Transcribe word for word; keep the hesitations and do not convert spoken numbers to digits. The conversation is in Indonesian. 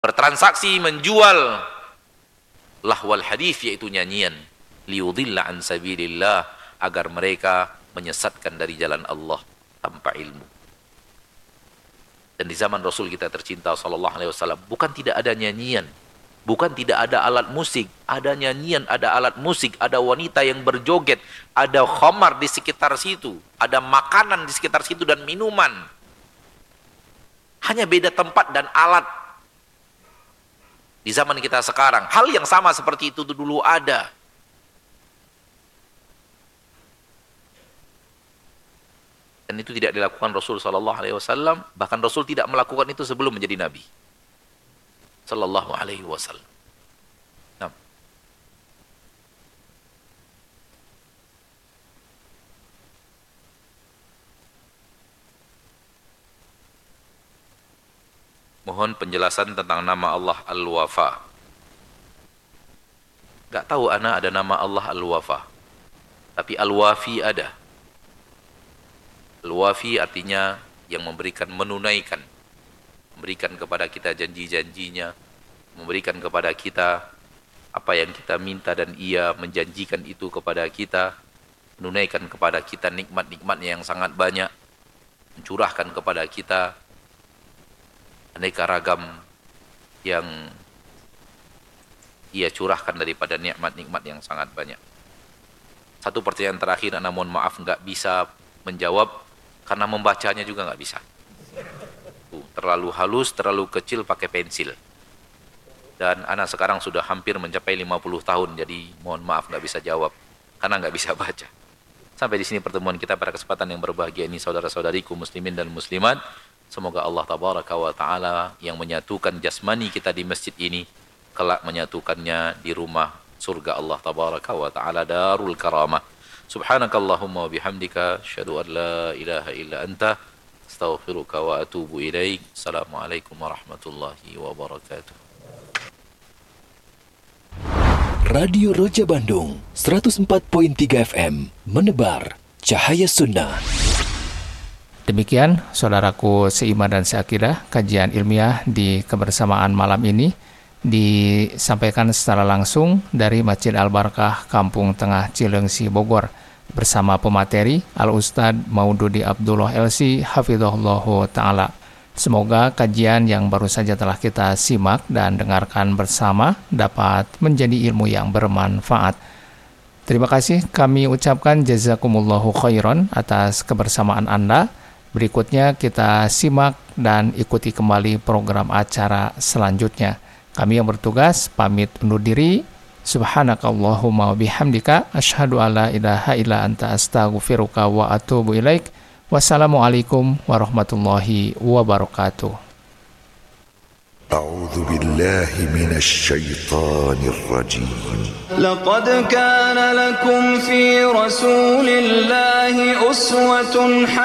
bertransaksi, menjual lahwal hadis, yaitu nyanyian, liyudilla an sabilillah, agar mereka menyesatkan dari jalan Allah tanpa ilmu. Dan di zaman Rasul kita tercinta sallallahu alaihi wasallam, bukan tidak ada nyanyian, bukan tidak ada alat musik, ada nyanyian, ada alat musik, ada wanita yang berjoget, ada khamar di sekitar situ, ada makanan di sekitar situ dan minuman. Hanya beda tempat dan alat. Di zaman kita sekarang, hal yang sama seperti itu dulu ada. Dan itu tidak dilakukan Rasul sallallahu alaihi wasallam, bahkan Rasul tidak melakukan itu sebelum menjadi nabi sallallahu alaihi wasallam. Nah. Mohon penjelasan tentang nama Allah Al-Wafa. Gak tahu ana ada nama Allah Al-Wafa, tapi Al-Wafi ada. Al-Wafi artinya yang memberikan, menunaikan, memberikan kepada kita janji-janjinya, memberikan kepada kita apa yang kita minta, dan ia menjanjikan itu kepada kita, menunaikan kepada kita nikmat-nikmatnya yang sangat banyak, mencurahkan kepada kita aneka ragam yang ia curahkan daripada nikmat-nikmat yang sangat banyak. Satu pertanyaan terakhir, ana mohon maaf nggak bisa menjawab karena membacanya juga nggak bisa. Tuh, terlalu halus, terlalu kecil, pakai pensil. Dan ana sekarang sudah hampir mencapai lima puluh tahun, jadi mohon maaf nggak bisa jawab karena nggak bisa baca. Sampai di sini pertemuan kita pada kesempatan yang berbahagia ini, saudara-saudariku muslimin dan muslimat. Semoga Allah tabaraka wa ta'ala yang menyatukan jasmani kita di masjid ini, kelak menyatukannya di rumah surga Allah tabaraka wa ta'ala, darul karamah. Subhanakallahumma wa bihamdika, asyhadu an la ilaha illa anta, astaghfiruka wa atubu ilaik. Assalamualaikum warahmatullahi wabarakatuh. Radio Roja Bandung seratus empat koma tiga F M, menebar cahaya sunnah. Demikian saudaraku seiman dan seakidah, kajian ilmiah di kebersamaan malam ini disampaikan secara langsung dari Masjid Al-Barakah, Kampung Tengah, Cileungsi, Bogor, bersama pemateri Al-Ustadz Maududi Abdullah L C Hafizahullah Ta'ala. Semoga kajian yang baru saja telah kita simak dan dengarkan bersama dapat menjadi ilmu yang bermanfaat. Terima kasih kami ucapkan jazakumullahu khairan atas kebersamaan Anda. Berikutnya kita simak dan ikuti kembali program acara selanjutnya. Kami yang bertugas pamit undur diri. Subhanakallahumma wa bihamdika, asyhadu alla ilaha illa anta, astaghfiruka wa atubu ilaik. Wassalamualaikum warahmatullahi wabarakatuh. A'udzu billahi minasy syaithanir rajim. Laqad kana lakum fi Rasulillahi uswatun